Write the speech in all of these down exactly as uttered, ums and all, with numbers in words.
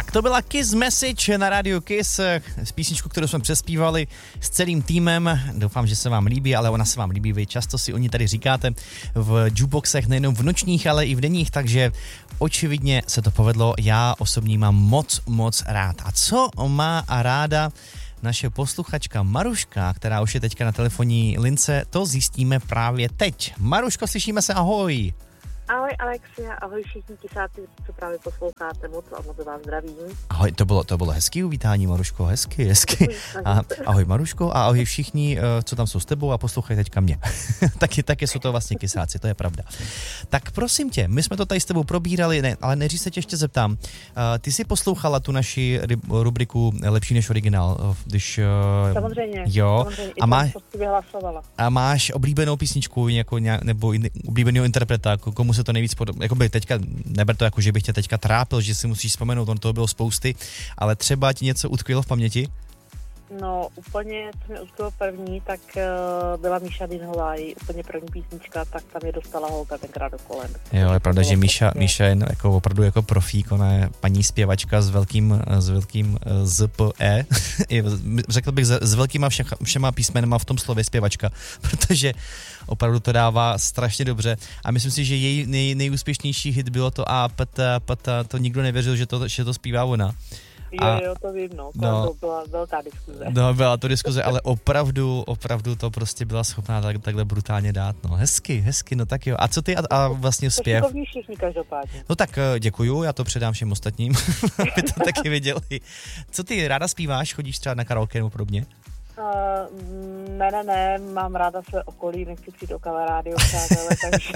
Tak to byla Kiss Message na rádiu Kiss, z písničku, kterou jsme přespívali s celým týmem. Doufám, že se vám líbí, ale ona se vám líbí, vy často si o ní tady říkáte v jukeboxech, nejenom v nočních, ale i v denních, takže očividně se to povedlo. Já osobně mám moc, moc rád. A co má ráda naše posluchačka Maruška, která už je teďka na telefonní lince, to zjistíme právě teď. Maruško, slyšíme se, ahoj. Ahoj Alexia, ahoj všichni tisáci, co právě posloucháte, moc a moc vás zdravím. Ahoj, to bylo, to bylo hezký uvítání, Maruško, hezky, hezky. A, ahoj Maruško a ahoj všichni, co tam jsou s tebou a poslouchají teďka mě. taky, taky jsou to vlastně kysáci, to je pravda. Tak prosím tě, my jsme to tady s tebou probírali, ne, ale než se tě ještě zeptám, ty jsi poslouchala tu naši rubriku Lepší než originál, když... Samozřejmě, jo, samozřejmě, a máš, a máš oblíbenou písničku jako nějak, nebo oblíbeného interpreta, komu se to nejvíc podobá, jakoby teďka, neber to jako, že bych tě teďka trápil, že si musíš vzpomenout, on toho bylo spousty, ale třeba ti něco utkvělo v paměti? No, úplně, co mi utkvělo první, tak uh, byla Míša Dinhová, její úplně první písnička, tak tam je dostala holka tenkrát do kolen. Jo, je pravda, že Míša, Míša je jako opravdu jako profík, ona je paní zpěvačka s velkým, s velkým Z P E, řekl bych s velkýma všema, všema písmenama v tom slově zpěvačka, protože opravdu to dává strašně dobře a myslím si, že její nej, nejúspěšnější hit bylo to a pata, pata, to nikdo nevěřil, že to, že to zpívá ona. Jo, a, jo, to vím, no. no. To byla velká diskuze. No, byla to diskuze, ale opravdu, opravdu to prostě byla schopná tak, takhle brutálně dát, no. Hezky, hezky, no tak jo. A co ty a, a vlastně zpěv? To všichni každopádně. No tak děkuju, já to předám všem ostatním, aby to taky viděli. Co ty ráda zpíváš, chodíš třeba na karaoke nebo podobně? Uh, ne, ne, ne, mám ráda své okolí, nechci přijít o kamarády, o přátelé, takže...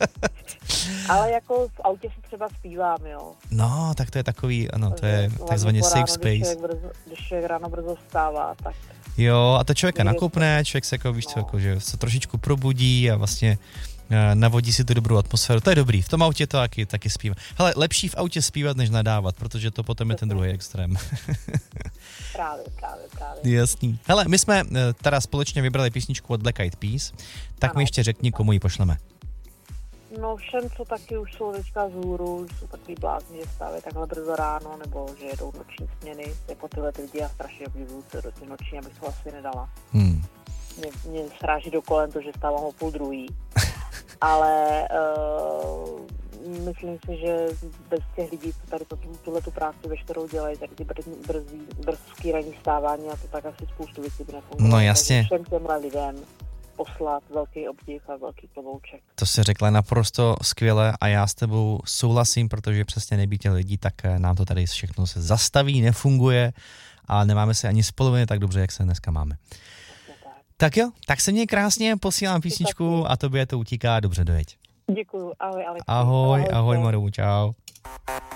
Ale jako v autě si třeba zpívám, jo. No, tak to je takový, ano, to je takzvaný safe space. Když člověk, brzo, když člověk ráno brzo vstává, tak... Jo, a to člověka nakopne, člověk se jako, víš co, jako, že se trošičku probudí a vlastně navodí si tu dobrou atmosféru. To je dobrý, v tom autě to taky, taky zpívá. Hele, lepší v autě zpívat, než nadávat, protože to potom je ten druhý extrém. Právě, právě, právě. Jasný. Hele, my jsme teda společně vybrali písničku od Black Eyed Peas, tak ano, mi ještě řekni, komu ji pošleme. No všem, co taky už jsou teďka z hůru, jsou takový blázni, že stávají takhle brzo ráno, nebo že jedou noční směny, jako tyhle ty lidi, já strašně obdivuju se do těch noční, abych to asi nedala. Hmm. Mě, mě sráží do kolen to, že stávám o půl druhý. Ale uh, myslím si, že bez těch lidí, co tady tuhle tu práci veškerou dělají, tak ty brzí, brzí, brzký ranní stávání a to tak asi spoustu věcí by nefungovalo. No jasně. Všem těmhle lidem poslat velký obdiv a velký klobouček. To se řekla naprosto skvěle a já s tebou souhlasím, protože přesně nebýt těch lidí, tak nám to tady všechno se zastaví, nefunguje a nemáme se ani spolu tak dobře, jak se dneska máme. Tak. tak jo, tak se měj krásně, posílám písničku a tobě to utíká, dobře dojeď. Děkuju, ahoj Alex. Ahoj, ahoj, ahoj Maru, čau.